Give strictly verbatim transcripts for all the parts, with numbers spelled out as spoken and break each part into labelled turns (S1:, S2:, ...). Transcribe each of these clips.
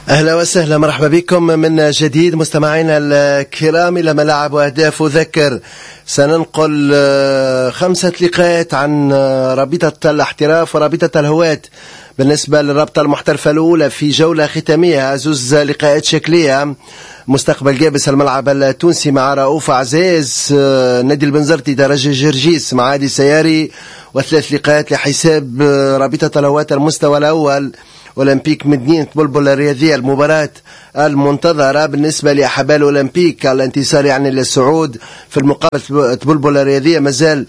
S1: أهلا وسهلا، مرحبا بكم من جديد مستمعينا الكرام إلى ملاعب وأهداف. أذكر سننقل خمسة لقاءات عن رابطة الاحتراف ورابطة الهواة بالنسبة للرابطة المحترفة الأولى في جولة ختامية، زوز لقاءات شكلية. مستقبل جابس الملعب التونسي مع رؤوف عزيز، نادي البنزرتي درجة جرجيس مع عادي سياري، وثلاث لقاءات لحساب رابطة الهواة المستوى الأول أولمبيك مدينة بلبل الرياضية. المباراة المنتظرة بالنسبة لأحبال أولمبيك الانتصار يعني للصعود، في المقابل بلبل الرياضية مازال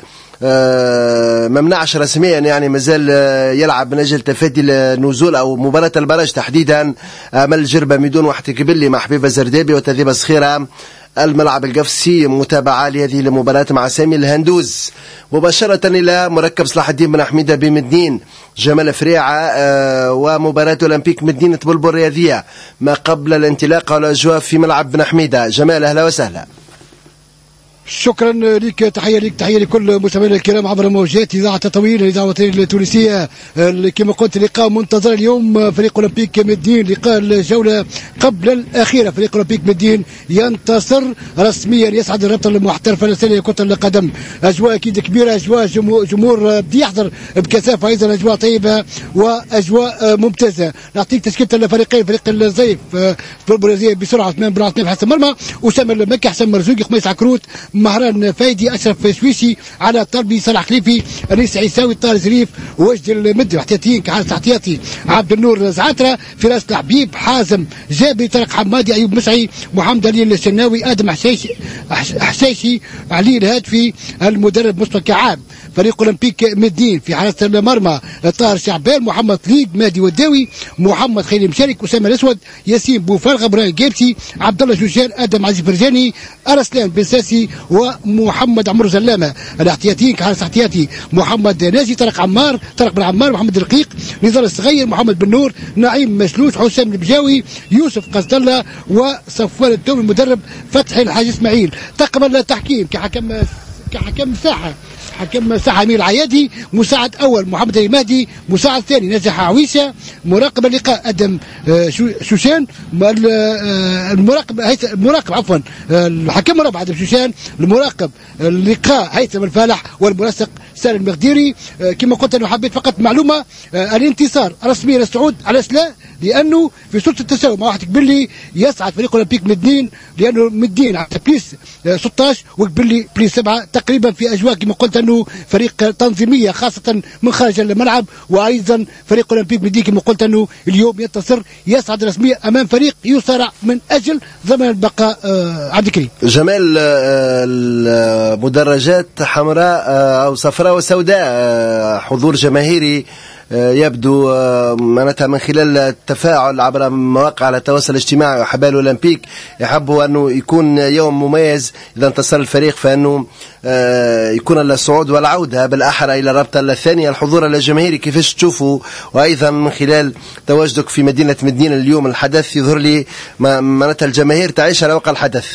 S1: ممنعش رسميا، يعني مازال يلعب من أجل تفادي النزول أو مباراة البرج تحديدا أمل جربة ميدون وحتكبلي مع حبيبة زردابي وتذيبة صخيرة. الملعب القفصي متابعة لهذه المباراة مع سامي الهندوز. مباشرة إلى مركب صلاح الدين بن حميدة بمدين جمال فريعة ومباراة أولمبيك مدينة بلبل الرياضية ما قبل الانطلاق والأجواء في ملعب بن حميدة. جمال أهلا وسهلا.
S2: شكرا لك، تحيه لك، تحيه لكل مستمعينا الكرام عبر موجات اذاعه تطوير الاذاعه التونسيه. كما قلت لقاء منتظر اليوم، فريق اولمبيك مدين لقاء الجوله قبل الاخيره. فريق اولمبيك مدين ينتصر رسميا، يسعد الرابطه المحترفه السنه كره القدم. اجواء اكيد كبيره، اجواء جمهور بده يحضر بكثافه، ايضا اجواء طيبه واجواء ممتازه. نعطيك تشكيله الفريقين. فريق الزيف بلبل بسرعه ثمان بن عثمان حسن مرمى، اسامه المكي، حسن مرزوقي، قميص عكروت، مهران فايدي، اشرف سويسي، على طلبي، صلاح خليفي، انيس عيساوي، طارق زريف، وجد المدري. احتياطيين كحارس احتياطي عبد النور زعتره، فراس الحبيب، حازم جابي، طارق حمادي، ايوب مسعي، محمد علي الشناوي، ادم حسيشي حسيشي علي الهادفي، المدرب مصطفى كعاب. فريق اولمبيك مدين في حراسه المرمى طاهر شعبان، محمد طليق، مادي وداوي، محمد خيري مشارك، اسامه الاسود، ياسين بوفارغه، ابراهيم جيبسي، عبد الله جوجان، ادم عزيز فرجاني، ارسلان بن ساسي، ومحمد عمرو زلامه. الاحتياطيين كحارس احتياطي محمد ناجي، طارق عمار، طارق بن عمار، محمد الرقيق، نزار الصغير، محمد بن نور، نعيم مشلوش، حسام البجاوي، يوسف قصد الله، وصفوان التومي، المدرب فتحي الحاج اسماعيل. تقبل التحكيم كحكم كحكم ساحه حكم ساحه امير العيادي، مساعد اول محمد المهدي، مساعد ثاني نجح عويشه، مراقب اللقاء ادم شوشان، المراقب المراقب عفوا الحكم الرابع ادم شوشان، المراقب اللقاء هيثم الفالح، والمنسق سالم المقديري. كما قلت انا حبيت فقط معلومه، الانتصار رسميا للصعود على لا، لانه في صوره التساوي مع واحد قبلي يسعد فريق اولمبيك مدين، لانه مدين على بليس ستة عشر وقبلي بليس سبعة تقريبا، في اجواء كما قلت انه فريق تنظيميه خاصه من خارج الملعب. وايضا فريق اولمبيك مدين كما قلت انه اليوم ينتصر، يسعد رسميا امام فريق يصارع من اجل ضمان البقاء. آه عبد الكريم
S1: جمال، المدرجات حمراء او صفراء وسوداء، حضور جماهيري يبدو معناتها من خلال التفاعل عبر مواقع التواصل الاجتماعي وحبال اولمبيك يحبوا انه يكون يوم مميز اذا انتصر الفريق، فانه يكون الصعود والعوده بالاحرى الى الرابطه الثانيه. الحضور الجماهيري كيفاش تشوفوا؟ وايضا من خلال تواجدك في مدينه مدينه اليوم، الحدث يظهر لي معناتها الجماهير تعيش على وقع الحدث.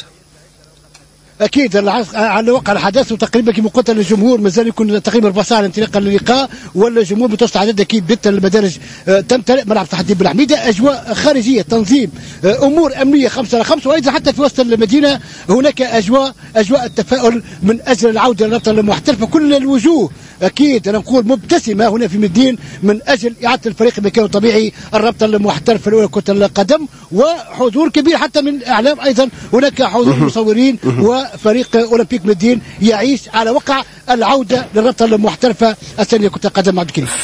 S2: اكيد على وقع الحدث، وتقريبا كما قلت الجمهور مازال يكون تقريبا ربع ساعه انطلاقا للقاء، والجمهور متوسط عدد اكيد بت المدارج تمتلئ. ملعب صلاح الدين بن حميده، اجواء خارجيه، تنظيم، امور امنيه خمسة على خمسة، وايضا حتى في وسط المدينه هناك اجواء اجواء التفاؤل من اجل العوده للرابطه المحترفه. كل الوجوه اكيد انا نقول مبتسمه هنا في مدين من اجل اعاده الفريق بمكانه الطبيعي، الرابطه المحترفه الاولى كره القدم، وحضور كبير حتى من الاعلام. ايضا هناك حضور مصورين، وفريق اولمبيك مدين يعيش على وقع العوده للرابطه المحترفه الثانيه كره القدم. عبد الكريم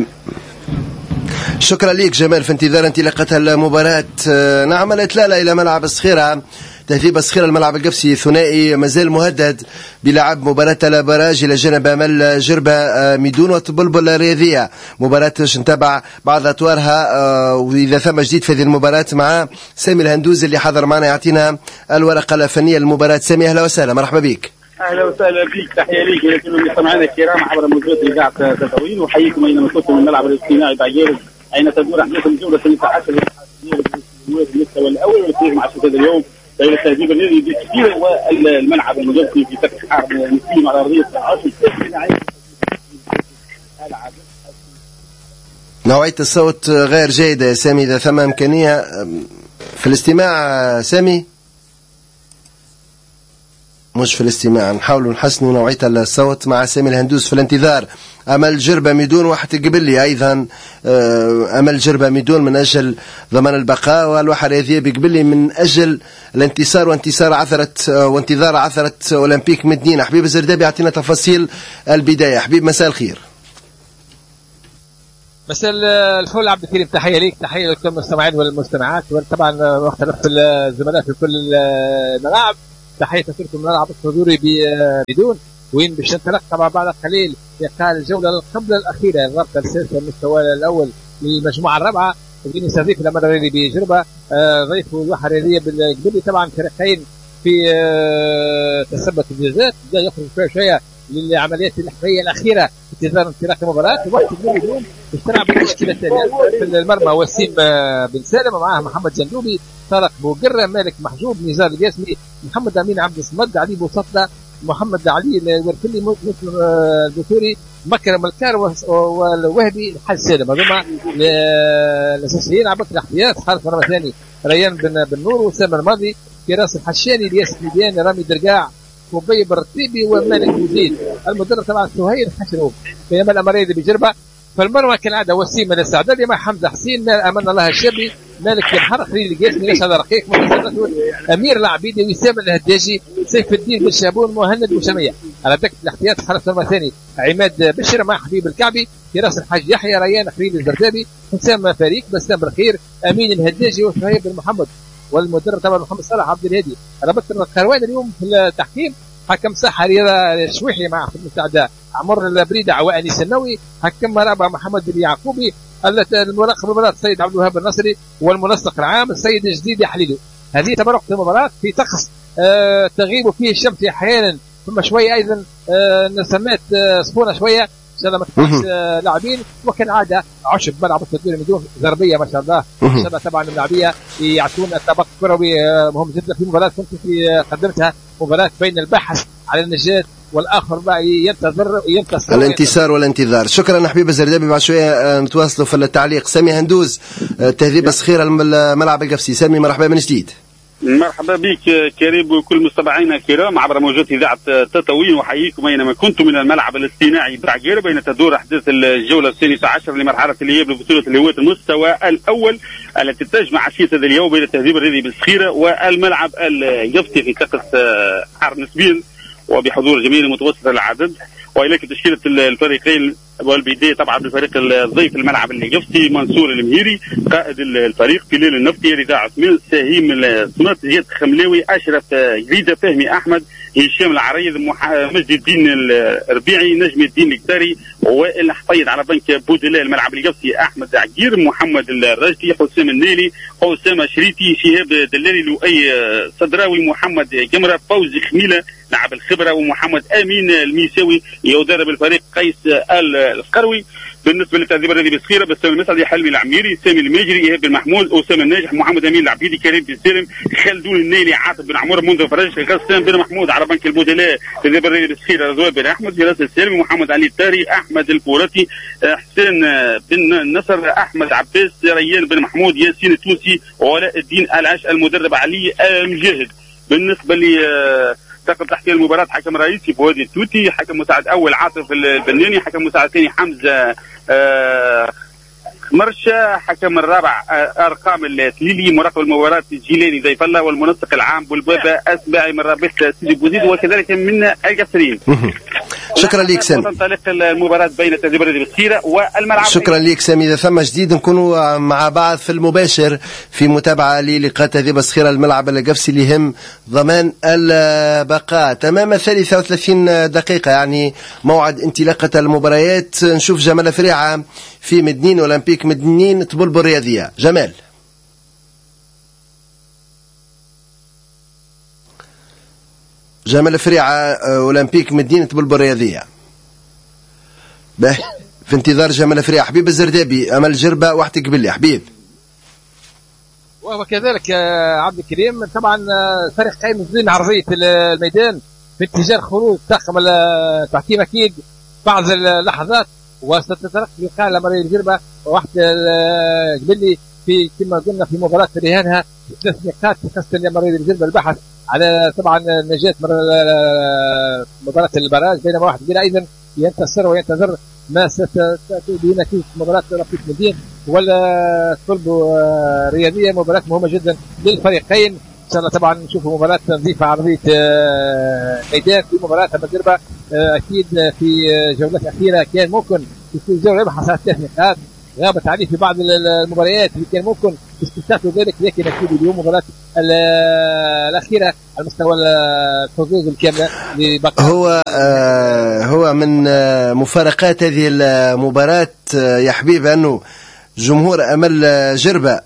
S1: شكرا لك جمال. في انتظار انطلاقة المباراة نعم الإطلالة إلى ملعب الصخيرة، تهذيب الصخيرة الملعب القفصي ثنائي مازال مهدد بلعب مباراة البراج إلى جانب أمل جربة ميدون وبلبل الرياضية. مباراة باش نتابع بعض أطوارها، وإذا ثم جديد في هذه المباراة مع سامي الهندوز اللي حضر معنا يعطينا الورقة الفنية للمباراة. سامي أهلا وسهلا، مرحبا بك.
S3: اهلا وسهلا بك، تحيه ليك ولكل مستمعينا الكرام عبر موجات اذاعه تطوير، وحييكم اينما كنتم من الملعب الاجتماعي بعجيرز اين تدور احداث الجوله التاسعه عشر المستوى الاول، والتي مع هذا اليوم بين تهذيب النادي الكبير والملعب المجلسي في فتح حرب مسلم على ارضيه عشر
S1: نوعية الصوت غير جيدة يا سامي، إذا ثم إمكانية في الاستماع. سامي مش في الاستماع، نحاولوا نحسنوا نوعية الصوت مع سامي الهندوس في الانتظار. أمل جربة ميدون واحد قبل لي أيضا، أمل جربة ميدون من أجل ضمان البقاء، والواحد هذه بقبل لي من أجل الانتصار وانتصار عثرة وانتظار عثرة أولمبيك مدينة. حبيب الزردابي يعطينا تفاصيل البداية. حبيب مساء الخير.
S4: مساء الفل عبد الكريم، تحية ليك، تحية لكل المستمعين والمستمعات، وطبعا مختلف الزملاء في كل الملاعب. تحية لكم الملعب الحضوري بدون وين باش نتلقى مع بعض قليل لقاء الجولة القبل الأخيرة الرابطة السادسة المستوى الأول للمجموعة الرابعة اللي نستضيف الأمر الرياضي بجربة. ضيف الواحة الرياضية بالقبلي، طبعا فريقين في تسبت الجزات جاي يخرج فيها شوية للعمليات الحربية الأخيرة في انتظار انطلاق المباراة. وقت اليوم باش تلعب بالتشكيلة الثانية في المرمى وسيم بن سالم، ومعاه محمد جندوبي، طارق بوقرة، مالك محجوب، نزار القاسمي، محمد أمين عبد الصمد، علي بوسطة، محمد علي الورفلي، مسلم البثوري، مكرم الكار والوهبي الحاج سالم. هذوما الأساسيين. عبد الاحتياط خالد مرة ثاني ريان بن بن نور، وسام الماضي، كراس الحشاني، الياس ميديان، رامي درقاع، وبي برتيبي، ومالك بوزيد. المدرب طبعا سهيل حشنوب. بينما الأمريدي بجربة فالمروه كالعاده وسيم الاستعداد مع حمزه حسين، امان الله الشابي، مالك الحرق، خليل القاسمي، يسعد رقيق، امير العبيدي، وسام الهداجي، سيف الدين بن شابون، مهند بوشميه. على دكه الاحتياط حرس مرمى ثاني عماد بشر مع حبيب الكعبي، كراس الحاج يحيى، ريان خليل الزردابي، حسام فريق، بسام بالخير، امين الهداجي، وشهيب بن محمد. والمدرب طبعا محمد صلاح عبد الهادي. ربط القروان اليوم في التحكيم حكم ساحه رياضه شويحي مع المساعده عمر البريده، عوائلي سنوي، حكم مرابع محمد بن يعقوبي، المراقب المباراة السيد عبد الوهاب النصري، والمنسق العام السيد الجديد حليلو. هذه تبرق المباراة في طقس آه تغيب فيه الشمس احيانا، ثم شويه ايضا آه نسمات آه سخونه شويه، ان شاء الله ما تكونش آه لاعبين، وكالعاده عشب ملعب التدوير بدون ضربيه ما شاء الله. ان شاء الله طبعا اللاعبيه يعطون الطبق الكروي آه مهم جدا في مباراه كنت في آه قدمتها، مباراه بين الباحث على النجاة والاخر بقى ينتظر ينتصر
S1: الانتصار والانتظار. شكرا حبيب الزردابي. بعد شويه نتواصلوا في التعليق. سامي هندوز، تهذيب صخيره الملعب القفصي. سامي مرحبا من جديد.
S3: مرحبا بك كريم وكل مستمعينا الكرام عبر موجات اذاعه تطاوين، وحييكم اينما كنتم من الملعب الاصطناعي بعقيره، بين تدور احداث الجوله السادسه عشر لمرحله الاياب لبطوله الهواة المستوى الاول التي تجمع عشيه هذا اليوم بين التهذيب الرياضي بالصخيره والملعب القفصي في طقس حار نسبيا وبحضور جماهير متوسط العدد. واليك تشكيله الفريقين، والبدايه طبعا بالفريق الضيف الملعب القفصي منصور المهيري قائد الفريق، بلال النفطي، رضا عثمان، سهيم الصمت، زياد خملاوي، اشرف جريده، فهمي احمد، هشام العريض، مجد الدين الربيعي، نجم الدين الكتاري، وائل حفيظ. على بنك بودلاء الملعب القفصي احمد عقير، محمد الرجدي، حسام النيلي، حسام شريتي، شهاب دلالي، لؤي صدراوي، محمد جمره، فوزي خميله لاعب الخبره، ومحمد امين الميساوي يدرب الفريق، قيس القروي. بالنسبه للتهذيب الرياضي بالصخيره بسام المسعدي، حلمي العميري، سامي الماجري، ايهاب بن محمود، اسامه الناجح، محمد امين العبيدي، كريم بن سالم، خلدون النيلي، عاطف بن عمور، منذر فرج، غسان بن محمود. على بنك البودلاء التهذيب الرياضي بالصخيره رضوان بن احمد، فراس السالمي، محمد علي التاري، احمد الفورتي، حسين بن نصر، احمد عباس، ريان بن محمود، ياسين التونسي، وعلاء الدين العش. المدرب علي مجاهد. بالنسبه ل طاقم تحكيم المباراة حكم رئيسي بوادي التوتي، حكم مساعد أول عاطف البناني، حكم مساعد ثاني حمزة آه مرشا، حكم الرابع آه أرقام التليلي، مراقب المباراة جيلاني ضيف الله، والمنسق العام بلبابة أسباعي من رابطة سيدي بوزيد، وكذلك من القصرين.
S1: شكرا لك سامي.
S3: تنطلق المباراة بين التهذيب الرياضي بالصخيرة والملعب.
S1: شكرا لك سامي. إذا ثم جديد نكونوا مع بعض في المباشر في متابعة للقاء تهذيب الصخيرة الملعب القفصي اللي يهم ضمان البقاء. تمام الثالثة وثلاثين دقيقة يعني موعد انطلاقة المباريات. نشوف جمال فريعة في مدنين، أولمبيك مدنين طبلبل الرياضية. جمال. جمال فريعة أولمبيك مدينة طبلبل الرياضية. به في انتظار جمال فريعة. حبيب الزردابي، أمل جربة واحد قبل لي حبيب.
S4: وهو كذلك عبد الكريم. طبعا فريق قايم من عرضية الميدان في اتجاه خروج طاقم التحكيم أكيد بعض اللحظات، وستترقب لقاء لمريض الجربة واحد قبل في كما قلنا في مباراة رهانها ثلاث نقاط خاصة لمريض الجربة البحث على طبعا نجاة مباراة البراج، بينما واحد قبل أيضا ينتصر وينتظر ما ستأتي بنتيجة مباراة رابط مدين ولا طلب رياضية. مباراة مهمة جدا للفريقين إن شاء الله. طبعا نشوفوا مباراة تنظيف عربية ميدان في مباراة المغربة أكيد في جولات أخيرة كان ممكن يفوزوا يبحث على ثلاث نقاط، غابت عليه في بعض المباريات اللي كان ممكن استثناء ذلك، لكن أكيد اليوم مباراة الأخيرة على مستوى الحظوظ الكاملة
S1: هو آه هو من آه مفارقات هذه المباراة آه يا حبيب أنه جمهور أمل جربة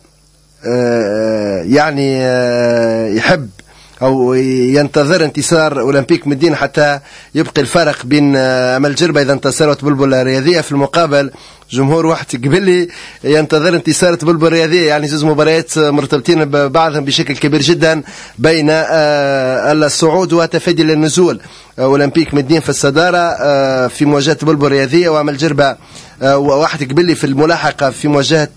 S1: آه يعني آه يحب أو ينتظر انتصار أولمبيك مدين حتى يبقي الفرق بين أمل جربة إذا انتصرت بلبل الرياضية. في المقابل جمهور واحد قبلي ينتظر انتصار بلبل الرياضية، يعني زوج مباريات مرتبطين ببعضهم بشكل كبير جدا بين الصعود وتفادي للنزول. أولمبيك مدين في الصدارة في مواجهة بلبل الرياضية، وأمل جربة واحد قبلي في الملاحقة في مواجهة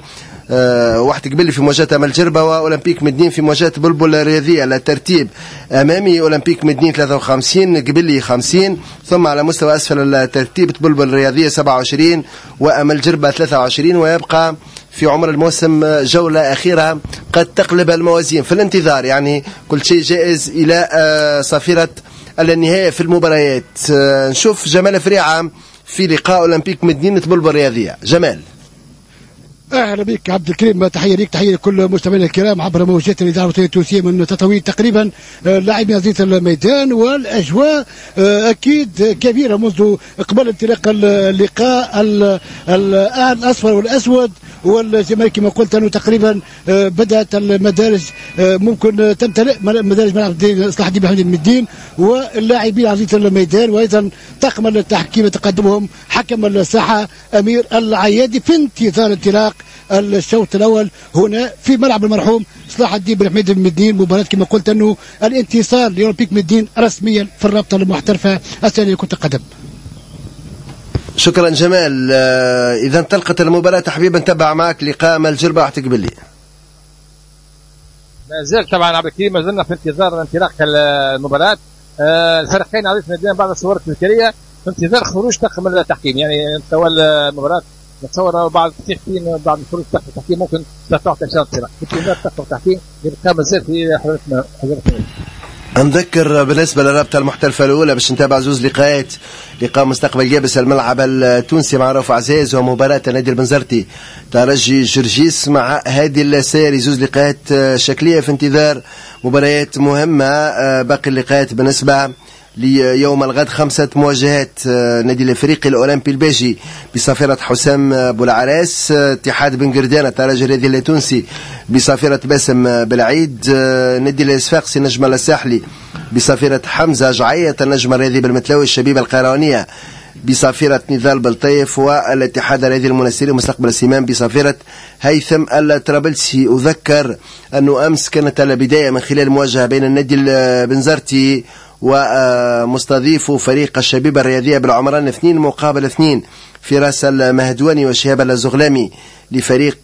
S1: أه واحد قبلي في مواجهة أمل جربة، وأولمبيك مدين في مواجهة بلبل الرياضية. الترتيب أمامي أولمبيك مدين ثلاثة وخمسين قبلي خمسين، ثم على مستوى أسفل الترتيب بلبل الرياضية سبعة وعشرين وأمل جربة ثلاثة وعشرين. ويبقى في عمر الموسم جولة أخيرة قد تقلب الموازين. في الانتظار يعني كل شيء جائز إلى أه صافرة النهاية في المباريات. أه نشوف جمال فريعة في لقاء أولمبيك مدين بلبل الرياضية. جمال
S2: اهلا بك عبد الكريم، تحيه لك تحيه لكل مستمعينا الكرام عبر موجات الاذاعه التونسيه من تطاوين. تقريبا لاعبين ارضيه الميدان والاجواء اكيد كبيره منذ اقبال انطلاق اللقاء. الان الاصفر والاسود والجماهير كما قلت انه تقريبا بدات المدارج ممكن تمتلئ مدارج ملعب صلاح الدين محمد المدين واللاعبين ارضيه الميدان، وايضا طاقم التحكيم تقدمهم حكم الساحه امير العيادي في انتظار انطلاق الشوط الاول هنا في ملعب المرحوم صلاح الدين بن حميد المدين. مباراه كما قلت انه الانتصار لاولمبيك مدين رسميا في الرابطه المحترفه الثانيه لكره القدم.
S1: شكرا جمال. اذا انطلقت المباراه حبيبا نتابع معك لقاء أمل جربة واحد قبلي.
S4: ما زال طبعا عبد الكريم ما زلنا في انتظار انطلاق المباراه. الفريقين عرضيه الميدان بعد الصور التذكاريه في انتظار خروج طاقم التحكيم، يعني نتوى المباراه نتصور بعض التحكيم بعض الخروج طاقم التحكيم ممكن تعطي اشاره انطلاق في انتظار طاقم التحكيم يبقى مازال في حضرتنا حضرتنا.
S1: نذكر بالنسبه للرابطه المحترفه الاولى باش نتابع زوز لقاءات. لقاء مستقبل يابس الملعب التونسي مع رؤوف عزيز، ومباراه نادي البنزرتي ترجي جرجيس مع هادي الساري. زوز لقاءات شكليه في انتظار مباريات مهمه. باقي اللقاءات بالنسبه ليوم الغد خمسة مواجهات. نادي الافريقي الاولمبي الباجي بصافرة حسام بولعراس، اتحاد بن قردانة الترجي الرياضي التونسي بصافرة باسم بالعيد، نادي الصفاقسي نجم الساحلي بصافرة حمزة جعية النجم الرياضي بالمتلاوي الشبيبة القيروانية بصافرة نضال بلطيف، والاتحاد الرياضي المنسيري مستقبل السمان بصافرة هيثم الطرابلسي. أذكر أنه أمس كانت البداية من خلال مواجهة بين النادي البنزرتي ومستضيف فريق الشبيبة الرياضية بالعمران اثنين مقابل اثنين في راس المهدواني وشهاب الزغلامي لفريق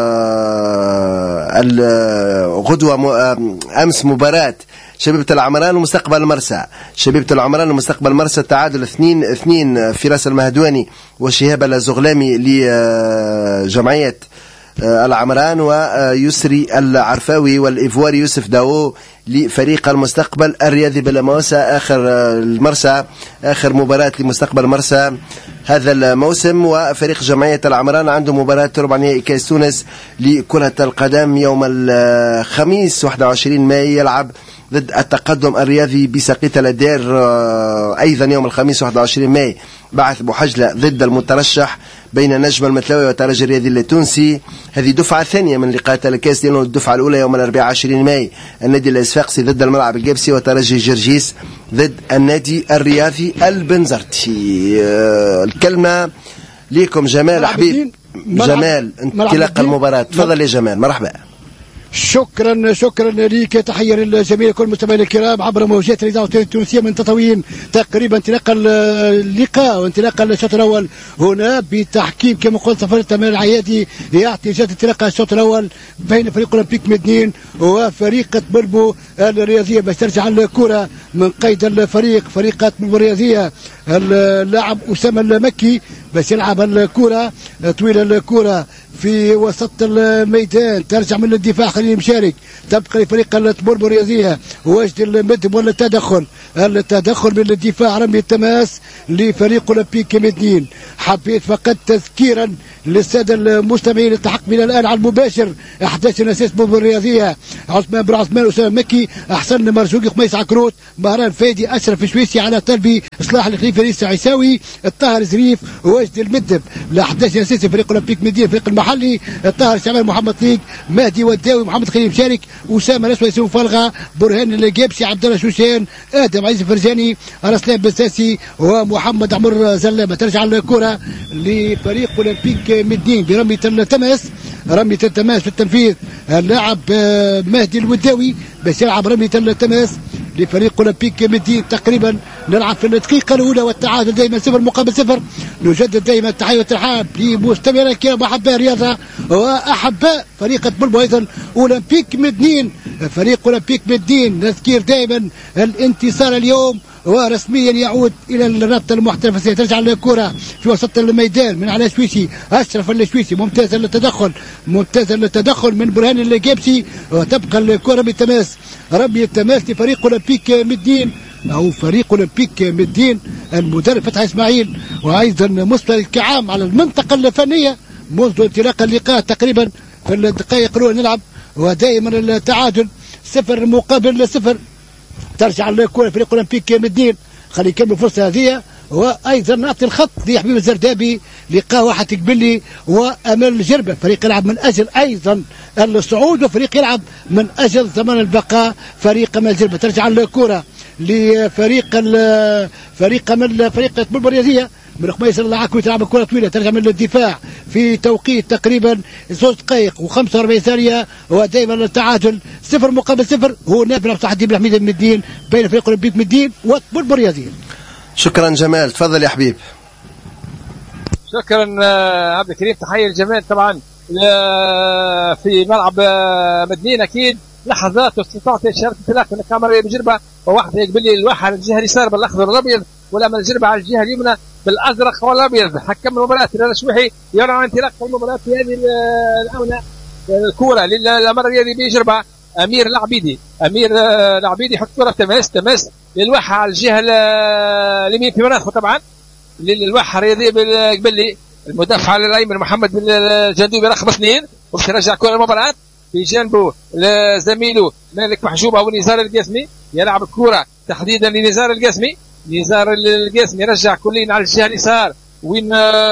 S1: الغدوة. أمس مباراة شبيبة العمران ومستقبل المرسى، شبيبة العمران ومستقبل المرسى تعادل اثنين اثنين في راس المهدواني وشهاب الزغلامي لجمعية العمران، ويسري العرفاوي والإيفواري يوسف داو لفريق المستقبل الرياضي بالموسى. آخر المرسى آخر مباراة لمستقبل مرسى هذا الموسم. وفريق جمعية العمران عنده مباراة ربع نهائي كأس تونس لكرة القدم يوم الخميس واحد وعشرين ماي، يلعب ضد التقدم الرياضي بسقيت الأدير أيضا يوم الخميس واحد وعشرين ماي. بعث بوحجلة ضد المترشح بين نجم المتلاوي والترجي الرياضي التونسي. هذه دفعة ثانية من لقاءات الكاس، لأنه الدفعة الأولى يوم الأربعاء عشرين ماي النادي الصفاقسي ضد الملعب الجابسي، وترجي جرجيس ضد النادي الرياضي البنزرتي. الكلمة ليكم جمال حبيب. جمال انطلاق المباراة، تفضل يا جمال. مرحبا.
S2: شكرا شكرا لك، تحيه للجميع كل مستمعينا الكرام عبر موجات الاذاعه التونسيه من تطاوين. تقريبا انطلاق اللقاء وانطلاق الشوط الاول هنا بتحكيم كما قلت صفر التمام العيادي يعطي جهه انطلاق الشوط الاول بين فريق اولمبيك مدنين وفريق بلبو الرياضيه باش ترجع الكره من قيد الفريق فريق بلبو الرياضيه. اللاعب اسامه المكي باش يلعب الكره طويله الكره في وسط الميدان، ترجع من الدفاع خليل مشارك، تبقى لفريق البلبو الرياضيه وجد المدب ولا التدخل التدخل من الدفاع رمي التماس لفريق اولمبيك مدنين. حبيت فقط تذكيرا للساده المستمعين التحق بنا الان على المباشر احداث الاساس بلبو الرياضيه عثمان بن عثمان اسامه مكي احسن مرزوقي قميص عكروت مهران فادي اشرف شويسي على طلبي اصلاح الخليفه ريس عيساوي الطاهر زريف وجد المدب. الاحداث الاساسي فريق اولمبيك مدينه فريق المحلي الطاهر شعبان محمد طيق مهدي وداوي محمد خليل مشارك اسامه الاسود يوسف فلغه برهان القابسي عبد الله شوشان ادم عزيز فرجاني رسلان بساسي ومحمد عمر زلامه. ترجع الكره لفريق اولمبيك مدين برميه التماس رميه التماس في التنفيذ اللاعب مهدي الوداوي باش يلعب رميه التماس لفريق اولمبيك مدين. تقريبا نلعب في الدقيقه الاولى والتعادل دائما صفر مقابل صفر. نجدد دائما التحيه والترحاب لمستمعينا الكرام واحباء الرياضه واحباء فريق بلبو ايضا اولمبيك مدين فريق اولمبيك مدين. نذكير دائما الانتصار اليوم ورسميا يعود الى الرابطه المحترفه. ترجع الكره في وسط الميدان من على شويسي اشرف الشويسي ممتاز التدخل ممتاز التدخل من برهان القابسي وتبقى الكره بالتماس رمي التماس لفريق اولمبيك مدين او فريق اولمبيك مدين. المدرب فتحي اسماعيل وايضا مستوى كعام على المنطقه الفنيه منذ انطلاق اللقاء تقريبا في الدقائق الاولى نلعب ودائما التعادل صفر مقابل صفر. ترجع الكره فريق اولمبيك مدين خلي يكمل الفرصه هذه وايضا نعطي الخط لحبيب الزردابي لقاء واحد تقبلي وامل الجربه فريق يلعب من اجل ايضا الصعود وفريق يلعب من اجل ضمان البقاء فريق امل الجربه. ترجع الكره لفريق فريق امل فريق بلبو الرياضيه من خميس العكوي تلعب الكره طويله ترجع من الدفاع في توقيت تقريبا زوج دقائق وخمسة وأربعين ثانيه ودائما التعادل صفر مقابل صفر. هنا بلعب تحدي بن حميد المدين بين فريق اولمبيك مدين وبلبو الرياضيه.
S1: شكرا جمال، تفضل يا حبيب.
S4: شكرا عبد الكريم، تحيه لجمال طبعا في ملعب مدنين. اكيد لحظات واستطاعت شارك ثلاثه من الكاميرا بجربه وواحد يقبل لي الواحد على الجهه اليسار بالاخضر والابيض ولما الجربه على الجهه اليمنى بالازرق والابيض. حكم المباراه رضا شويحي يرى عن انطلاق المباراه في هذه الاونه الكوره للامر الرياضي بجربه امير العبيدي. امير العبيدي يحط كره تماس تماس للواحه على الجهه اليمين في مناخه طبعا للواحه الرياضيه قبل لي المدافع الايمن محمد الجندوبي رقم اثنين وباش يرجع كره المباراه في جانبه زميله مالك محجوبه ونزار القاسمي يلعب الكره تحديدا لنزار القاسمي. نزار القاسمي يرجع كلين على الجهه اليسار وين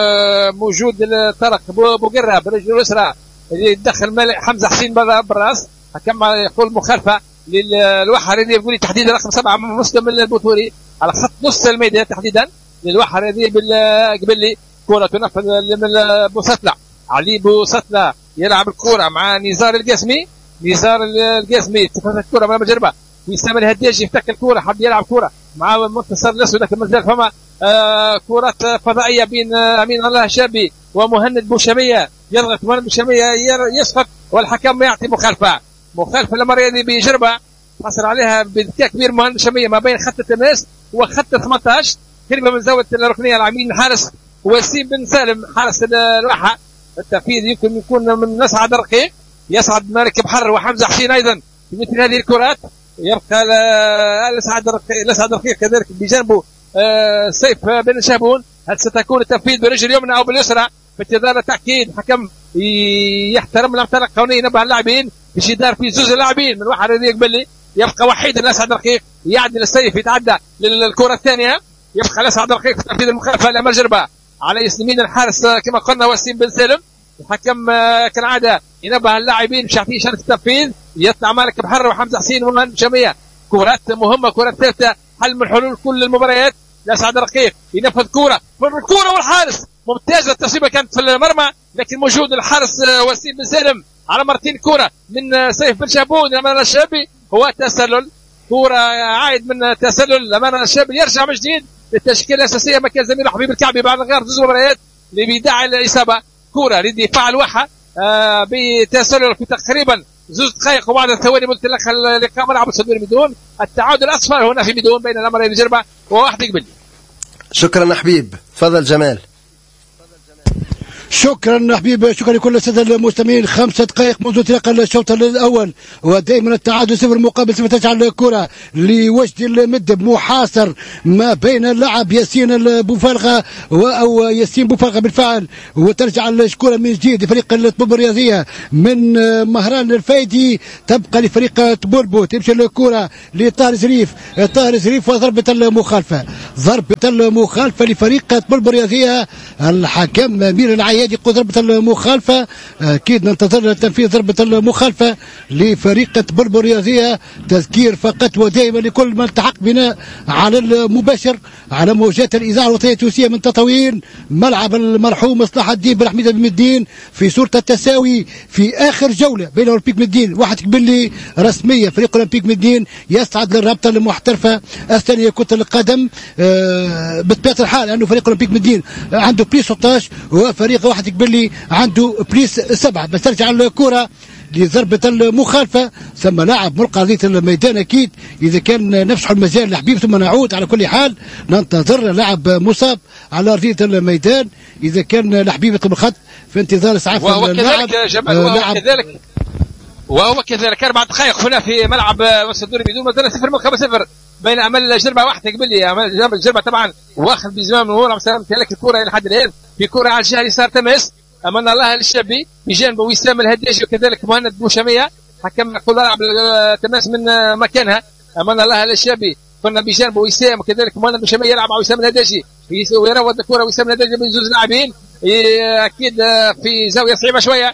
S4: موجود طرق بوقره برجله اليسرى يدخل مالك حمزه حسين بالراس. حكم يقول مخالفه للوحه الرياضيه يقول تحديدا رقم سبعه مسلم البوتوري على خط نص الميدان تحديدا للوحه الرياضيه قبل لي كره تنفذ من بوسطلع علي بوسطلع يلعب الكره مع نزار القاسمي. نزار القاسمي تفوت الكره من المجربه وسام الهداجي يفتك الكره حب يلعب كره مع منتصر الاسود لكن مازال فما آه كره فضائيه بين آه امين الله شابي ومهند بوشميه يضغط مهند بوشميه يسقط والحكم يعطي مخالفه مخالفه المره هذه بجربه حصل عليها بذكاء كبير مهند بوشميه ما بين خط التماس وخط ثمانية عشر قريبه من زاويه الركنيه العميد الحارس وسيم بن سالم حارس الواحه. التنفيذ يمكن يكون من اسعد الرقيق يسعد مالك بحر وحمزه حسين ايضا في مثل هذه الكرات. يبقى الاسعد الرقيق الاسعد الرقيق كذلك بجانبه آه سيف بن شابون. هل ستكون التنفيذ برجل اليمنى او باليسرى في انتظار التاكيد. حكم يحترم الامثله القانونيه ينبه اللاعبين في جدار في زوج اللاعبين من واحد الذي يقبل لي يبقى وحيد الاسعد الرقيق يعدل السيف يتعدى للكره الثانيه. يبقى الاسعد الرقيق في تنفيذ المخالفه لامل جربه على يمين الحارس كما قلنا وسيم بن سالم. الحكم كالعاده ينبه اللاعبين مش يعطيه شرط التنفيذ يطلع مالك بحر وحمزه حسين ومهند بوشميه. كرات مهمه كرات ثابته حل من حلول كل المباريات. الاسعد الرقيق ينفذ كوره الكوره والحارس ممتازه التصويبه كانت في المرمى لكن موجود الحارس وسيم بن سالم على مرتين كره من سيف بن شابون لمن الشابي، هو تسلل كره عايد من تسلل لمن الشابي، يرجع من جديد للتشكيله الاساسيه مكان زميله حبيب الكعبي بعد غير زوج مباريات اللي بيدعي الاصابه. كره للدفاع الواحه آه بتسلل في تقريبا زوج دقائق وبعد الثواني قلت لك اللقاء ملعب الصدور بدون التعادل الاصفر هنا في بدون بين الامرين جربه وواحد قبل.
S1: شكرا حبيب. تفضل جمال.
S2: شكرا حبيب، شكرا لكل الساده المستمعين. خمسة دقائق منذ انطلاق الشوط الاول ودائما التعادل صفر مقابل صفر. تجعل الكره لوجد المدب محاصر ما بين اللاعب ياسين بوفالغا او ياسين بوفالغا بالفعل، وترجع الكره من جديد لفريق الطبول الرياضيه من مهران الفايدي، تبقى لفريق طبولبو. تمشي الكره لطاهر زريف، طاهر زريف وضربه المخالفه، ضربه المخالفه لفريق طبولبو الرياضيه. الحكم امير العيادي يقول ضربة المخالفة، أكيد ننتظر تنفيذ ضربة المخالفة لفريق طبولبو الرياضية. تذكير فقط ودائما لكل من التحق بنا على المباشر على موجات الإذاعة الوطنية التونسية من تطاوين ملعب المرحوم مصلح الدين بن حميد بن مدين في صورة التساوي في آخر جولة بين أولمبيك مدين. واحد قبل رسمية فريق أولمبيك مدين يصعد للرابطة المحترفة الثانية كرة القدم آه بطبيعة الحال، لأنه فريق أولمبيك مدين عنده بليس ستة عشر وفريق واحد قبل عنده بليس سبعة. بس ترجع الكرة لضربة المخالفة، ثم لاعب ملقى أرضية الميدان أكيد إذا كان نفسح المجال لحبيب، ثم نعود. على كل حال ننتظر لاعب مصاب على أرضية الميدان إذا كان لحبيب يطلب الخط في انتظار إسعاف اللاعب.
S4: وهو كذلك وهو كذلك أربع دقائق هنا في ملعب الصدوري بدون مزال صفر مقابل صفر بين أمل جربة واحد قبل لي. أمل جربة طبعا واخذ بزمام من هو سلامة لك الكرة إلى حد الآن في كرة على الجهة اليسار تمس أمن الله للشابي بجانبه وسام الهديشي وكذلك مهند بوشمية. حكم يقول لعب تماس من مكانها أمن الله للشابي، كنا بجانبه وسام وكذلك مهند بوشمية يلعب على وسام الهديشي ويروض الكرة وسام الهديشي من زوج لاعبين أكيد في زاوية صعيبة شوية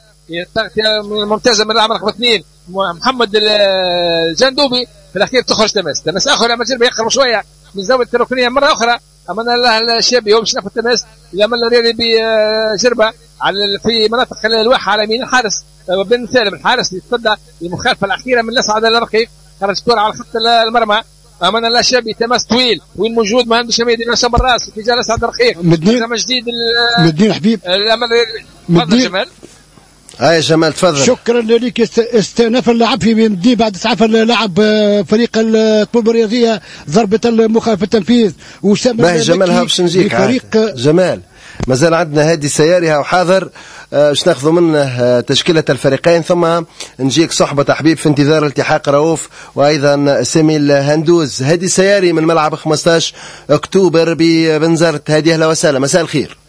S4: ممتازة من اللاعب رقم اثنين محمد الجندوبي. في الأخير تخرج تماس تماس آخر أمل جربة يقرب شوية من زاوية الركنية مرة أخرى. أمن الله الشابي هو مش ناخذ تماس لأمل الرياضي بجربة على في مناطق الواحة على يمين الحارس بن سالم. الحارس يتصدى المخالفة الأخيرة من الأسعد الرقيق، خرج كرة على خط المرمى. أمن الله الشابي تماس طويل وين موجود مهندس شميدي نشب الراس في اتجاه الأسعد الرقيق.
S2: مدين
S4: جديد
S2: مدين حبيب
S4: الأمل
S2: مدين
S4: جمال.
S1: هاي جمال تفضل.
S2: شكرا لك. استئناف اللعب في مدين بعد اسعاف اللاعب فريق الطبولبو الرياضيه، ضربه المخالفه التنفيذ وسام
S1: باهي جمال ها باش نجيك فريق جمال. مازال عندنا هادي سياري وحاضر باش ناخذوا منه تشكيله الفريقين، ثم نجيك صحبه حبيب في انتظار التحاق رؤوف وايضا سميل هندوز. هادي سياري من ملعب خمسة عشر اكتوبر ببنزرت. هادي اهلا وسهلا، مساء الخير.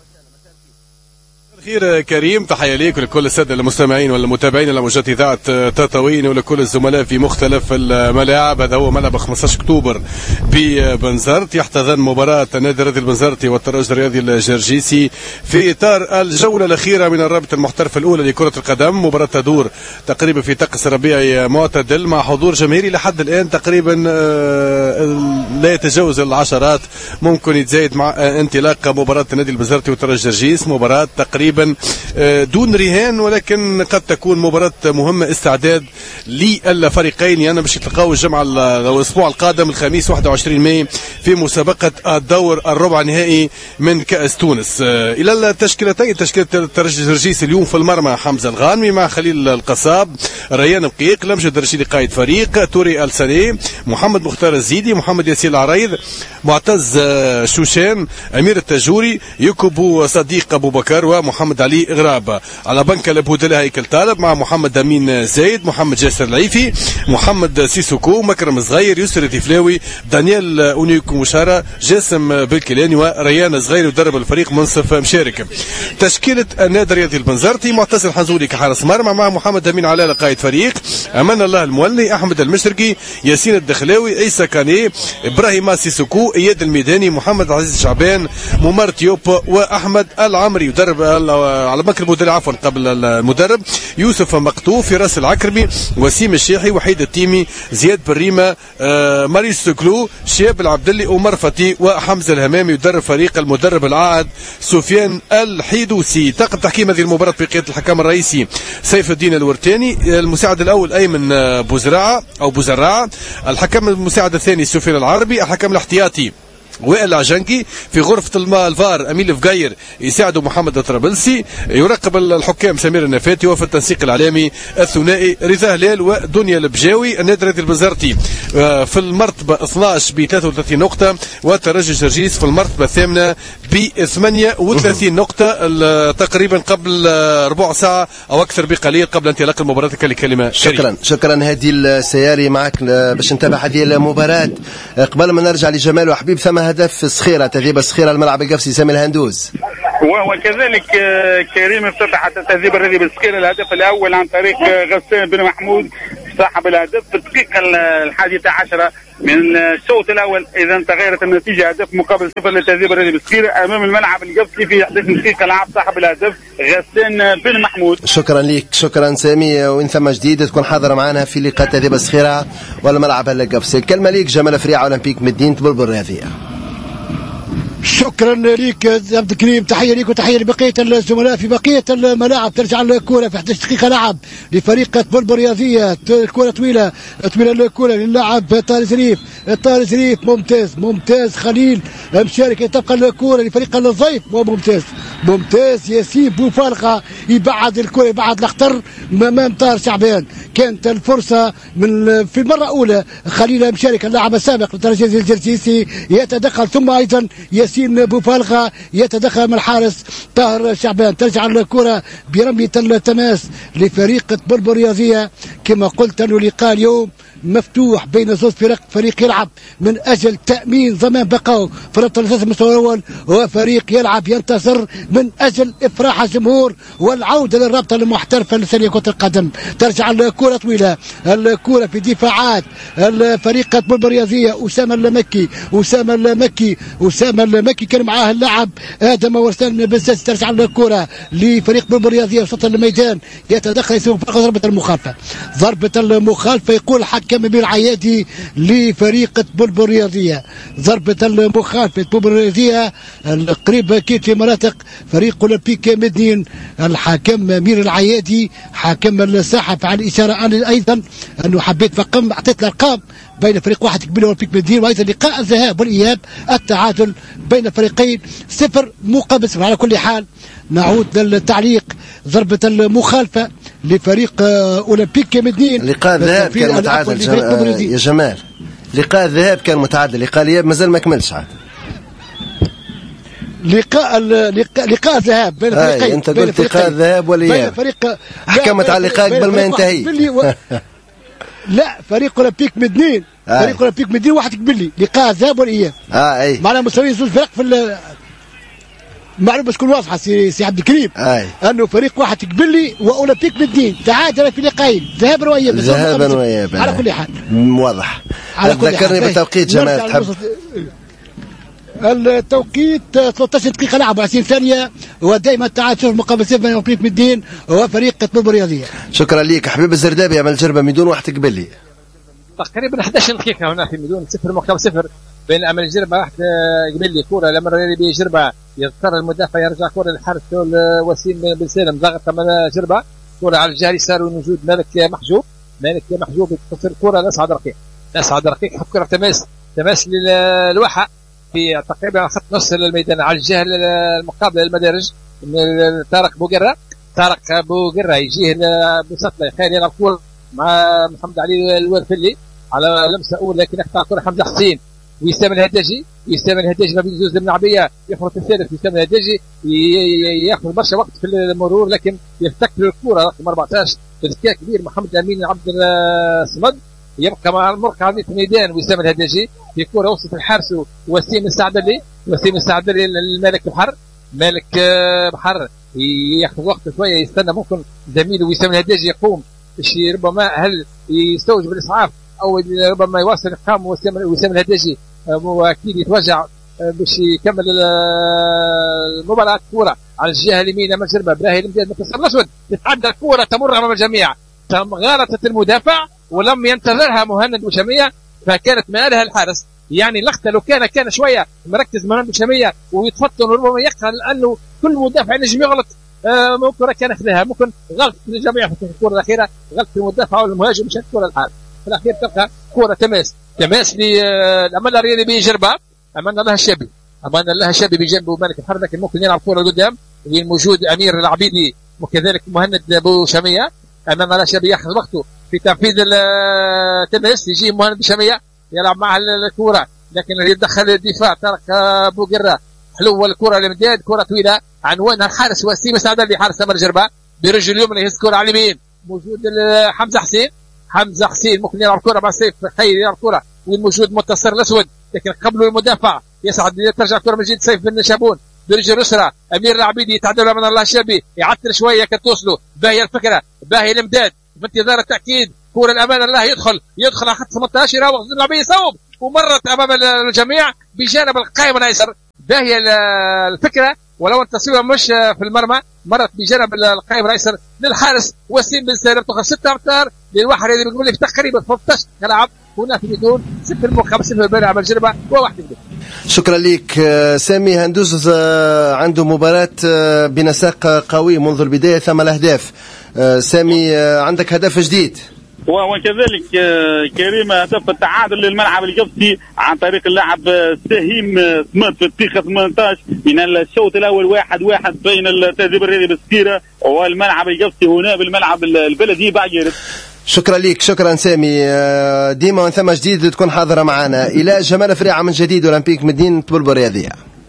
S5: خير كريم، تحية ليك ولكل السادة المستمعين والمتابعين على موجات إذاعة تطاوين ولكل الزملاء في مختلف الملاعب. هذا هو ملعب خمسة عشر أكتوبر ببنزرت، يحتضن مباراة نادي الرياضي البنزرتي والترجي الرياضي الجرجيسي في إطار الجولة الأخيرة من الرابطة المحترفة الأولى لكرة القدم. مباراة تدور تقريبا في طقس ربيعي معتدل مع حضور جماهيري لحد الآن تقريبا لا يتجاوز العشرات، ممكن يتزايد مع انطلاق مباراة النادي البنزرتي والترجي الجرجيس. مباراة تقريبا دون رهان ولكن قد تكون مباراة مهمة استعداد للفريقين، يعني باش يتلقاو الجمعة الأسبوع القادم الخميس واحد وعشرين ماي في مسابقة الدور الربع نهائي من كأس تونس. إلى التشكيلتين، تشكيلة الترجي الجرجيسي اليوم في المرمى حمزة الغانمي مع خليل القصاب، ريان مقيق، لمجد الرشيدي قائد فريق، توري السني، محمد مختار الزيدي، محمد ياسين العريض، معتز شوشان، أمير التاجوري، يكوبو صديق أبو بكر ومحمد محمد علي غراب. على بنك البودلة هيكل طالب مع محمد أمين زايد، محمد جاسر العيفي، محمد سيسوكو، مكرم صغير، يسر التفلاوي، دانيال أونيكو مشارة، جاسم بالكيلاني وريان صغير يدرب الفريق منصف مشارك. تشكيلة النادي الرياضي البنزرتي معتصم الحنزولي كحارس مرمى مع محمد أمين علالة قائد فريق، أمان الله المولي، أحمد المشرقي، ياسين الدخلاوي، عيسى كاني، إبراهيم سيسوكو، إياد الميداني، محمد عزيز شعبان، ممر تيوب وأحمد العمري يدرب على بنك المدرب عفوا قبل المدرب يوسف مقطوف، فراس العكرمي، وسيم الشيحي، وحيد التيمي، زياد بريمه، آه ماريس كلو، شياب العبدلي، عمر فتي، وحمزه الهمامي. يدرب فريق المدرب العائد سفيان الحيدوسي. طاقم تحكيم هذه المباراه بقياده الحكم الرئيسي سيف الدين الورتاني، المساعد الاول ايمن بوزراعه او بوزراعه، الحكم المساعد الثاني سفيان العربي، الحكم الاحتياطي وائل العجنقي، في غرفة الماء الفار أميل فقاير يساعد محمد الطرابلسي، يراقب الحكام سمير النفاتي، وفي التنسيق الإعلامي الثنائي رضا هلال ودنيا البجاوي. النادي الرياضي البنزرتي في المرتبة اثناش ب ثلاثة وثلاثين نقطة، والترجي جرجيس في المرتبة الثامنة ب ثمانية وثلاثين نقطة، تقريبا قبل ربع ساعة أو أكثر بقليل قبل انطلاق المباراة. كلمة
S1: شكرا شكرا هادي السياري معك باش نتابع هذه المباراة. قبل ما نرجع لجمال وحبيب، ثم هدف صخيرة، تذيب صخيرة الملعب القفصي سامي الهندوز،
S3: وهو كذلك كريم افتتح تهذيب الرياضي بالصخيرة الهدف الأول عن طريق غسان بن محمود صاحب الهدف في الدقيقة الحادية عشرة من الشوط الأول. إذا تغيرت النتيجة، هدف مقابل صفر لتهذيب الرياضي بالصخيرة أمام الملعب القفصي في أحداث دقيقة لعب صاحب الهدف غسان بن محمود.
S1: شكرا لك، شكرا سامي، وإن ثم جديد تكون حاضر معنا في لقاء تهذيب الصخيرة والملعب القفصي. الكلمة ليك جمال فريعة أولمبيك مدينة بلبل الرياضية.
S2: شكرا لك عبد الكريم، تحيه لك وتحيه لبقيه الزملاء في بقيه الملاعب. ترجع الكره في أحد عشر دقيقه لعب لفريق بلبل الرياضيه، الكره طويله طويله الكره للاعب طارق شريف، طارق شريف ممتاز ممتاز، خليل مشارك، تبقى الكره لفريق الضيف وممتاز ممتاز، ياسين بوفارقه يبعد الكره يبعد الاخطر امام طاهر شعبان. كانت الفرصه من في المره الاولى، خليل مشارك اللاعب السابق للترجي الجرجيسي يتدخل، ثم ايضا ياسين بوفارقه يتدخل من الحارس طاهر شعبان. ترجع الكره برميه التماس لفريق بلبل الرياضيه. كما قلت انه لقاء اليوم مفتوح بين زوج فرق، فريق يلعب من اجل تامين ضمان بقائه في الرابطه الاساسيه المستوى الاول، وفريق يلعب ينتصر من اجل افراح الجمهور والعوده للرابطه المحترفه لسنه كره القدم. ترجع الكره طويله، الكره في دفاعات الفريق بلبل الرياضيه، اسامه المكي اسامه المكي اسامه المكي كان معاه اللاعب ادم ورسان بزاز. ترجع الكره لفريق بلبل الرياضيه وسط الميدان، يتدخل يسوي ضربه المخالفه ضربه المخالفه يقول الحكم بالعيادي لفريق بلبل الرياضيه. ضربه المخالفه بلبل الرياضيه القريب اكيد في مناطق فريق اولمبيك مدين. الحكم مير العيادي حكم الساحه فعل اشاره انا ايضا انه حبيت فقم اعطيت الارقام بين فريق واحد قبيله اولمبيك مدين، وايضا لقاء الذهاب والاياب التعادل بين الفريقين صفر مقابل صفر. على كل حال نعود للتعليق. ضربه المخالفه لفريق اولمبيك مدين.
S1: لقاء الذهاب كان متعادل جم... يا جمال، لقاء الذهاب كان متعادل، لقاء الاياب مازال ما كملش عاد.
S2: لقاء لقاء لقاء الذهاب بين الفريقين،
S1: انت قلت لقاء الذهاب والاياب،
S2: فريق
S1: حكمت على اللقاء قبل ما ينتهي.
S2: و... لا فريق اولمبيك مدين فريق اولمبيك مدين واحد قبل لي لقاء الذهاب والاياب.
S1: اه اي
S2: معناها مساويين زوج فرق في ال... معلومه باش تكون واضحه سي, سي عبد الكريم،
S1: أي.
S2: انه فريق واحد قبلي واولمبيك مدين تعادل في لقاءين ذهابا وايابا
S1: ذهابا وايابا
S2: على كل حال
S1: واضح. ذكرني بالتوقيت جمال تحب
S2: التوقيت ثلاثة عشر دقيقه لعب وعشرين ثانيه، ودائما تعادل مقابل صفر بين اولمبيك مدين وفريق بلبل الرياضيه.
S1: شكرا لك حبيب الزردابي عمل جربه ميدون واحد قبلي
S4: تقريبا أحد عشر دقيقه هنا في ميدون صفر مقابل صفر بين امل جربه واحد قبل لي كوره لما بجربه يضطر المدافع يرجع كوره للحارس وسيم بن سالم ضغط من جربه كوره على الجهه اليسار وجود مالك محجوب مالك محجوب تصير كوره لاسعد رقيق لاسعد رقيق حط كره تماس تماس للوحه في تقريبا خط نص الميدان على الجهه المقابله للمدارج طارق بوقره طارق بوقره يجيه بسطله يخيل يلعب كوره مع محمد علي الورفلي على لمسه اولى لكن اخطا كره حمزه حسين ويستعمل الهداجي يستعمل الهداجي ما بين زوج الملعبيه يفرط الثالث يستعمل الهداجي ياخذ برشا وقت في المرور لكن يفتك الكره رقم أربعة عشر بذكاء كبير محمد امين عبد الصمد يبقى مع المركز عرضيه الميدان ويستعمل الهداجي في كره وسط الحارس وسيم السعدلي وسيم السعدلي المالك بحر مالك بحر ياخذ وقت شويه يستنى ممكن زميله ويستعمل الهداجي يقوم ربما هل يستوجب الاسعاف او ربما يواصل القام ويستعمل الهداجي واكيد يتوجع باش يكمل المباراه. كره على الجهه اليمين امام جربه براهي المدير المتصل الاسود تتعدى الكره تمر امام الجميع، غالطت المدافع ولم ينتظرها مهند بوشميه فكانت مآلها الحارس. يعني لقطه لو كان كان شويه مركز مهند بوشميه ويتفطن وربما يقهر لانه كل مدافع نجم يغلط آه ممكن كان اخذها، ممكن غلط الجميع في الكره الاخيره، غلط المدافع والمهاجم مشان الكره الحارس. في الاخير تلقى كره تماس تماس للامانه الرياضي بجربه، امانه الله الشابي امانه الله الشابي بجنبه مالك الحر لكن ممكن يلعب كره لقدام وين موجود امير العبيدي وكذلك مهند بوشميه. امام الله الشابي ياخذ وقته في تنفيذ التماس، يجي مهند بوشميه يلعب مع الكره لكن يدخل الدفاع ترك بوقره حلوه الكره لمداد، كره طويله عنوانها الحارس وسيم سعد اللي حارس امر جربه برجل اليمنى يهز كره على اليمين، موجود حمزه حسين حمزه حسين ممكن يلعب كره مع سيف خير يلعب كره وين موجود منتصر الاسود لكن قبله المدافع يسعد ترجع كره من جديد سيف بن شابون برجل اليسرى امير العبيدي يتعدل من الله الشابي يعتر شويه كتوصله باهي الفكره باهي الامداد بانتظار التاكيد كره الامان الله يدخل يدخل على خط ثمانية عشر يراوغ اللاعبين يصوب ومرت امام الجميع بجانب القائم الايسر. باهي الفكره ولو التصوير مش في المرمى مرت بجانب القائم الايسر للحارس وسيم بن سالم تاخذ ستة امتار للواحد اللي بيقول لي تقريبا ثلاثة عشر كلاعب هنا في بدون صفر المخ صفر بيلعب الجربه وواحد بدون.
S1: شكرا لك سامي. هندوز عنده مباراة بنساق قوي منذ البداية ثمان أهداف. سامي عندك هدف جديد
S3: وكذلك كريم هدف التعادل للملعب القبسي عن طريق اللاعب سهيم سمت في الدقيقة ثمانية عشر من الشوط الأول واحد واحد بين التهذيب الرياضي بالسكيرة والملعب القبسي هنا بالملعب البلدي بعجيرة.
S1: شكرا لك شكرا سامي. ديما ثم جديد تكون حاضرة معنا. إلى جمال فريعة من جديد أولمبيك مدينة طبربة الرياضية.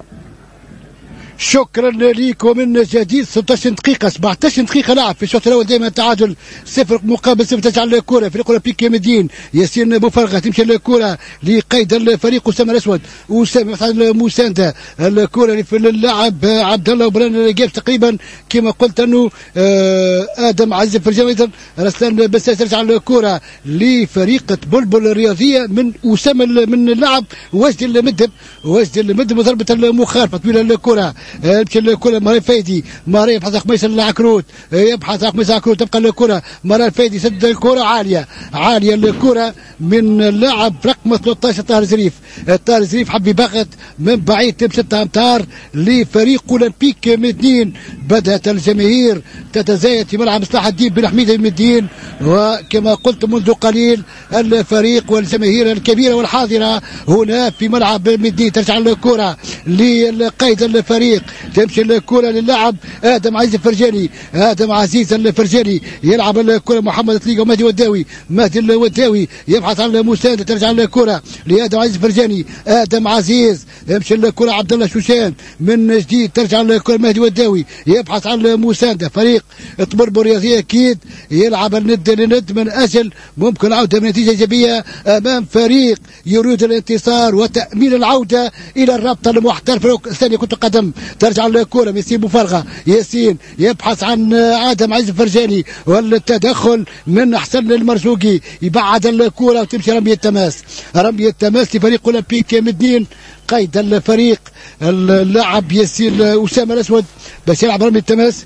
S2: شكرا لكم من جديد. ستة عشر دقيقة سبعة عشر دقيقة لعب في الشوط الأول دائما تعادل صفر مقابل صفر. تجعل الكرة فريق أولمبيك مدين ياسين بوفرغة تمشي الكرة لقيد الفريق أسامة الأسود وأسامة مساندة الكرة في اللاعب عبد الله وبران جاب تقريبا كما قلت أنه آدم عزيز فرجان أيضا رسلان بساس ترجع الكرة لفريق بلبل الرياضية من أسامة من اللاعب وجد المدب وجد المدب وضربة المخالفة طويلة الكرة يمشي الكره مري فايدي مري يبحث عن خميس العكروت يبحث عن خميس العكروت تبقى الكره مري الفايدي سد الكره عاليه عاليه الكره من اللاعب رقم ثلاثة عشر طاهر زريف. طاهر زريف حب يبغت من بعيد تم ستة امتار لفريق اولمبيك مدين. بدات الجماهير تتزايد في ملعب صلاح الدين بن حميد المدين وكما قلت منذ قليل الفريق والجماهير الكبيره والحاضره هنا في ملعب مدين. ترجع الكره للقائد الفريق تمشي الكره للاعب ادم عزيز الفرجاني ادم عزيز الفرجاني يلعب الكره محمد تليقه ومهدي وداوي مهدي الوداوي يبحث عن مساعده. ترجع الكره لادم عزيز الفرجاني ادم عزيز يمشي الكره عبد الله شوشان من جديد. ترجع الكره مهدي وداوي يبحث عن مساعده. فريق طبربة الرياضيه اكيد يلعب الند لند من اجل ممكن عوده بنتيجه ايجابيه امام فريق يريد الانتصار وتامين العوده الى الرابطه المحترفه الثانيه كره القدم. ترجع الكره ياسين بوفرغه ياسين يبحث عن ادم عزيز الفرجاني والتدخل من حسن المرزوقي يبعد الكره وتمشي رميه التماس رميه التماس لفريق اولمبيك مدين. قيد الفريق اللاعب ياسين اسامه الاسود باش يلعب رميه التماس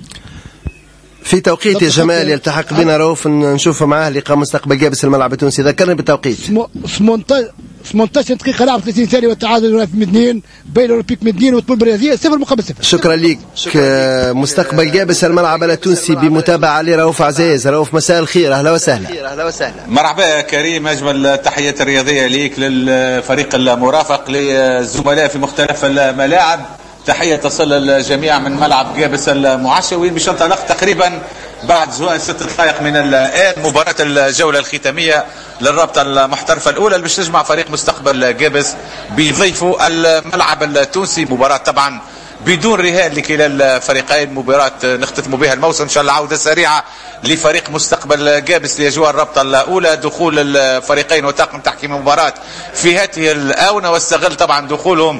S1: في توقيت يا جمال. يلتحق بنا رؤوف نشوف معاه لقاء مستقبل جابس الملعب التونسي. ذكرني بالتوقيت
S2: ثمانية عشر دقيقة لعب ثلاثين ثانية والتعادل في مدنين بين أولمبيك مدنين وطبربة الرياضية صفر مقابل صفر.
S1: شكرا لك. مستقبل جابس الملعب التونسي بمتابعة لرؤوف عزيز. رؤوف مساء الخير أهلا وسهلا.
S6: أهلا وسهلا. مرحبا كريم أجمل التحيات الرياضية ليك للفريق المرافق للزملاء في مختلف الملاعب. تحية تصل الجميع من ملعب جابس المعشوي باش ننطلق تقريبا بعد زوال ست دقائق من الآن مباراة الجولة الختامية للرابطة المحترفة الأولى اللي باش تجمع فريق مستقبل جابس بضيفه الملعب التونسي. مباراة طبعا بدون رهان لكلا الفريقين. مباراة نختتم بها الموسم ان شاء الله عودة سريعة لفريق مستقبل جابس لاجواء الرابطة الاولى. دخول الفريقين وطاقم تحكيم المباراة في هذه الاونة، واستغل طبعا دخولهم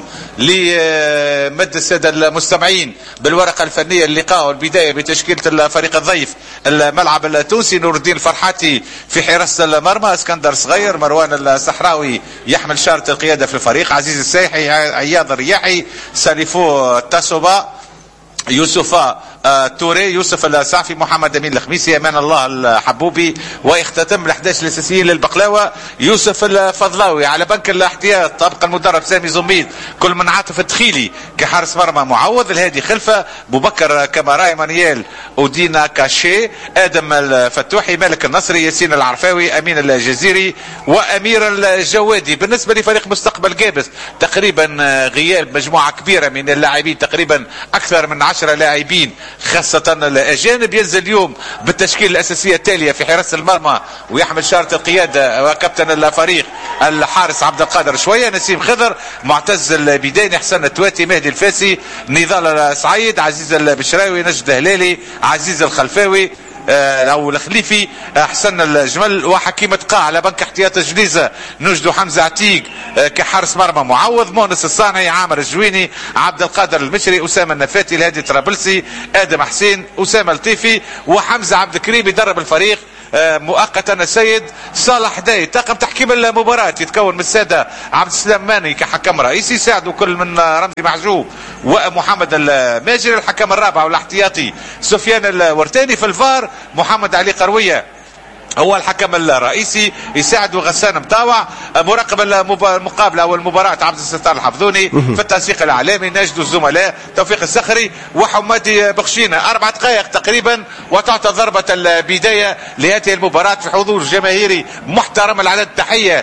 S6: لمد السادة المستمعين بالورقة الفنية اللقاء والبداية بتشكيلة الفريق الضيف الملعب التونسي. نور الدين الفرحاتي في حراسة المرمى، اسكندر صغير، مروان الصحراوي يحمل شارة القيادة في الفريق، عزيز السايحي، عياض الرياحي، ساليفو تاسوبا، يوسف توري، يوسف السعفي، محمد امين الخميسي، امان الله الحبوبي، ويختتم الاحداث الاساسيين للبقلاوه يوسف الفضلاوي. على بنك الاحتياط طبق المدرب سامي زميد، كل من عاطف الدخيلي كحارس مرمى معوض، الهادي خلفه، بوبكر كماراي، مانييل ودينا كاشي، ادم الفتوحي، مالك النصري، ياسين العرفاوي، امين الجزيري، وامير الجوادي. بالنسبه لفريق مستقبل جابس تقريبا غياب مجموعه كبيره من اللاعبين، تقريبا اكثر من عشرة لاعبين خاصة الأجانب. ينزل اليوم بالتشكيل الأساسية التالية في حراسة المرمى ويحمل شارة القيادة وكابتن الفريق الحارس عبد القادر شوية، نسيم خضر، معتز البدايني، حسن التواتي، مهدي الفاسي، نضال السعيد، عزيز البشراوي، نجد هلالي، عزيز الخلفاوي او الخليفي، حسن الجمل، وحكيمة قاع. على بنك احتياط الجليزة نجدو حمزة عتيق كحارس مرمى معوض، مونس الصانعي، عامر الجويني، عبد القادر المشري، اسامه النفاتي، الهادي طرابلسي، ادم حسين، اسامه لطيفي، وحمزه عبد الكريم يدرب الفريق مؤقتا السيد صالح داي. طاقم تحكيم المباراة يتكون من السادة عبد السلام ماني كحكم رئيسي، يساعدوا كل من رمزي محجوب ومحمد الماجري. الحكم الرابع والاحتياطي سفيان الورتاني. في الفار محمد علي قروية هو الحكم الرئيسي، يساعده غسان مطاوع. مراقب المقابله او المباراه عبد الستار الحفظوني. في التنسيق الاعلامي نجد الزملاء توفيق الصخري وحمادي بخشينه. اربع دقائق تقريبا وتعطى ضربه البدايه لهذه المباراه في حضور جماهيري محترم. العدد تحيه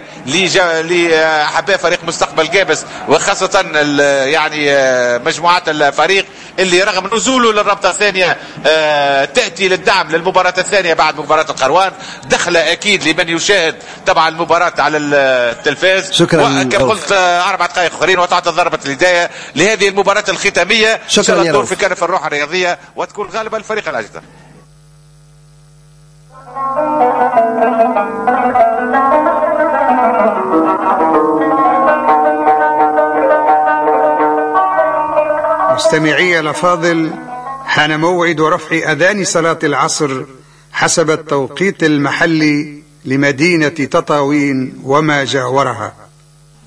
S6: لاحباء فريق مستقبل جابس، وخاصه يعني مجموعات الفريق اللي رغم نزوله للرابطه الثانيه تاتي للدعم للمباراه الثانيه بعد مباراه القروان. دخله اكيد لمن يشاهد طبعا المباراه على التلفاز.
S1: شكرا.
S6: وكما قلت اربع دقائق اخرين وتعطى ضربه البدايه لهذه المباراه الختاميه.
S1: شكرا يا
S6: تدور في كنف الروح الرياضيه وتكون غالبا الفريق الاجدر.
S7: مستمعي الأفاضل، حان موعد رفع أذان صلاة العصر حسب التوقيت المحلي لمدينة تطاوين وما جاورها.